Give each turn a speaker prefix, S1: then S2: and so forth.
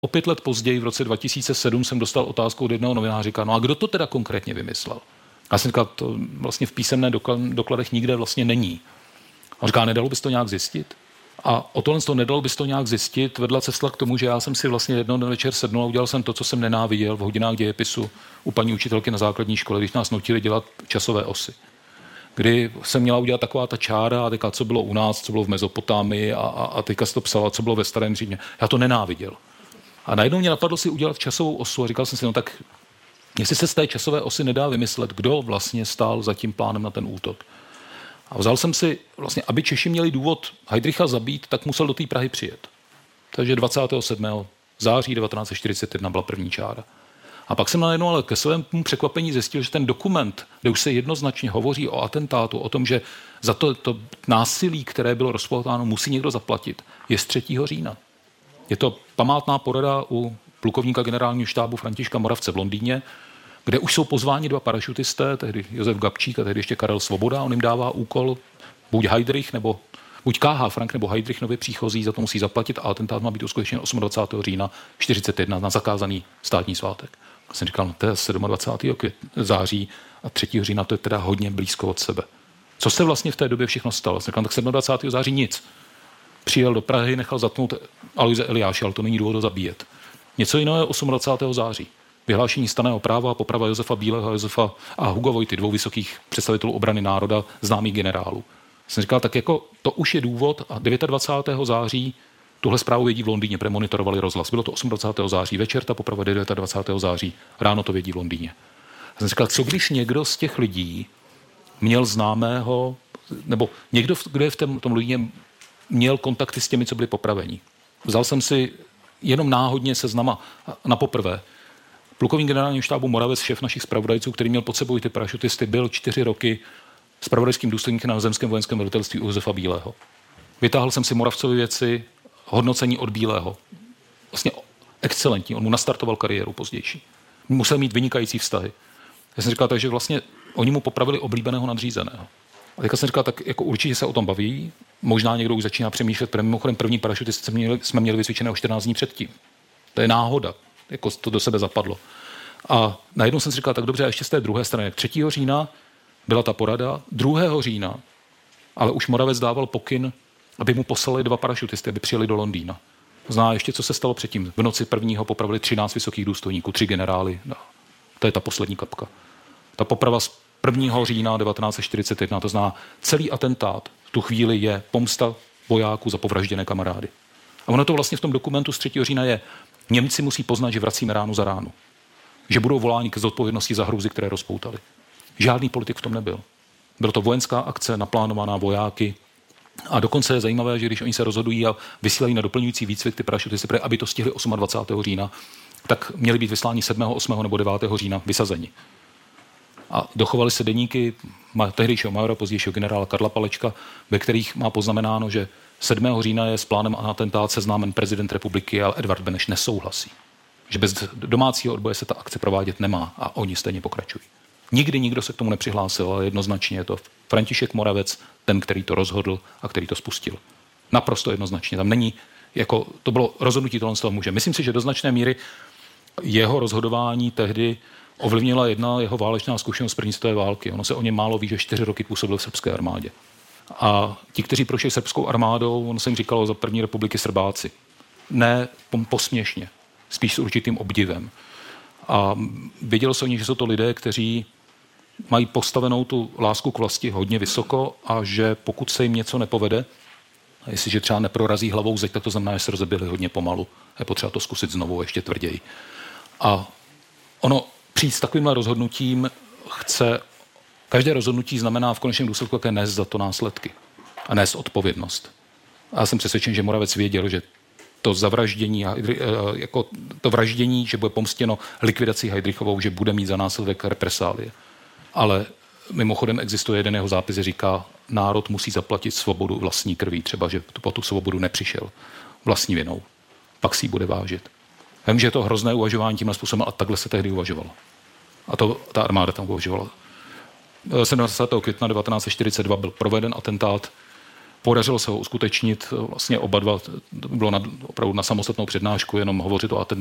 S1: O 5 let později, v roce 2007, jsem dostal otázku od jednoho novináře, říká, no a kdo to teda konkrétně vymyslel? Já jsem říkal, to vlastně v písemné dokladech nikde vlastně není. On říká, nedalo bys to nějak zjistit? A o tohle to nedalo bys to nějak zjistit, vedla cesta k tomu, že já jsem si vlastně jednou večer sednul a udělal jsem to, co jsem nenáviděl v hodinách dějepisu u paní učitelky na základní škole, když nás nutili dělat časové osy. Kdy jsem měla udělat taková ta čára a teďka, co bylo u nás, co bylo v Mezopotámii a teďka se to psala, co bylo ve Starém Římě. Já to nenáviděl. A najednou mě napadlo si udělat časovou osu a říkal jsem si, no tak jestli se z té časové osy nedá vymyslet, kdo vlastně stál za tím plánem na ten útok. A vzal jsem si, vlastně, aby Češi měli důvod Heydricha zabít, tak musel do té Prahy přijet. Takže 27. září 1941 byla první čára. A pak jsem najednou ale ke svému překvapení zjistil, že ten dokument, kde už se jednoznačně hovoří o atentátu, o tom, že za to násilí, které bylo rozpoutáno, musí někdo zaplatit, je z 3. října. Je to památná porada u plukovníka generálního štábu Františka Moravce v Londýně, kde už jsou pozváni 2 parašutisté, tehdy Josef Gabčík a tehdy ještě Karel Svoboda. On jim dává úkol, buď Heydrich, nebo buď K.H. Frank, nebo Heydrich nově příchozí, za to musí zaplatit a atentát má být uskutečněn 28. října 1941 na zakázaný státní svátek. Já jsem říkal, no to je 27. září a 3. října, to je teda hodně blízko od sebe. Co se vlastně v té době všechno stalo? Jsem říkal, tak 27. září nic. Přijel do Prahy, nechal zatknout Aloise Eliáše, ale to není důvod ho zabíjet. Něco jiného je 28. září. Vyhlášení stanného práva a poprava Josefa Bílého a Hugo Vojty, 2 vysokých představitelů obrany národa, známých generálů. Jsem říkal, tak jako to už je důvod a 29. září tuhle zprávu vědí v Londýně, protože monitorovali rozhlas. Bylo to 28. září večer, ta poprava 29. září, ráno to vědí v Londýně. A jsem říkal, co když někdo z těch lidí měl známého, nebo někdo, kdo je v tom Londýně, měl kontakty s těmi, co byli popraveni. Vzal jsem si jenom náhodně seznama na poprvé. Plukovník generálního štábu Moravec, šéf našich zpravodajců, který měl pod sebou ty parašutisty, byl 4 roky zpravodajským důstojníkem na zemském vojenském velitelství u Josefa Bílého. Vytáhl jsem si Moravcovy věci, hodnocení od Bílého. Vlastně excelentní, on mu nastartoval kariéru pozdější. Musel mít vynikající vztahy. Já jsem říkal, takže vlastně oni mu popravili oblíbeného nadřízeného. A teďka jsem říkal, tak jako určitě se o tom baví, možná někdo už začíná přemýšlet, mimochodem první parašutisty jsme měli vycvičené o 14 dní předtím. To je náhoda, jako to do sebe zapadlo. A najednou jsem si říkal, tak dobře, a ještě z té druhé strany, 3. října byla ta porada, 2. října, ale už Moravec dával pokyn, aby mu poslali 2 parašutisty, aby přijeli do Londýna. Zná ještě, co se stalo předtím. V noci 1. popravili 13 vysokých důstojníků, 3 generály. No, to je ta poslední kapka. Ta poprava z 1. října 1941, to znamená, celý atentát v tu chvíli je pomsta vojáků za povražděné kamarády. A ono to vlastně v tom dokumentu z 3. října je, Němci musí poznat, že vracíme ránu za ránu. Že budou voláni k zodpovědnosti za hrůzy, které rozpoutali. Žádný politik v tom nebyl. Byla to vojenská akce, naplánovaná vojáky. A dokonce je zajímavé, že když oni se rozhodují a vysílají na doplňující výcvik ty parašutisty, aby to stihli 28. října, tak měli být vysláni 7., 8. nebo 9. října vysazeni. A dochovaly se deníky tehdejšího majora, pozdějšího generála Karla Palečka, ve kterých má poznamenáno, že 7. října je s plánem atentát seznámen prezident republiky, ale Edvard Beneš nesouhlasí. Že bez domácího odboje se ta akce provádět nemá a oni stejně pokračují. Nikdy nikdo se k tomu nepřihlásil, ale jednoznačně je to František Moravec, ten, který to rozhodl a který to spustil. Naprosto jednoznačně. Tam není, jako to bylo rozhodnutí tohle z toho muže. Myslím si, že do značné míry jeho rozhodování tehdy ovlivnila jedna jeho válečná zkušenost z první světové války. Ono se o něm málo ví, že 4 roky působil v srbské armádě. A ti, kteří prošli srbskou armádou, ono se jim říkalo za první republiky Srbáci. Ne posměšně, spíš s určitým obdivem. A vědělo se o nich, že jsou to lidé, kteří mají postavenou tu lásku k vlasti hodně vysoko a že pokud se jim něco nepovede, a jestliže třeba neprorazí hlavou zeď, tak to znamená, že se rozeběhli hodně pomalu. Je potřeba to zkusit znovu ještě tvrději. A ono přijít s takovýmhle rozhodnutím každé rozhodnutí znamená v konečném důsledku také nést za to následky a nést odpovědnost. A já jsem přesvědčen, že Moravec věděl, že to zavraždění, jako to vraždění, že bude pomstěno likvidací Heydrichovou, že bude mít za následek represálie. Ale mimochodem existuje jeden jeho zápis, že říká, národ musí zaplatit svobodu vlastní krví, třeba, že po tu svobodu nepřišel vlastní vinou. Pak si ji bude vážit. Vím, že je to hrozné uvažování tímhle způsobem a takhle se tehdy uvažovalo. A to ta armáda tam uvažovala. 17. května 1942 byl proveden atentát. Podařilo se ho uskutečnit vlastně oba dva, to bylo opravdu na samostatnou přednášku, jenom hovořit o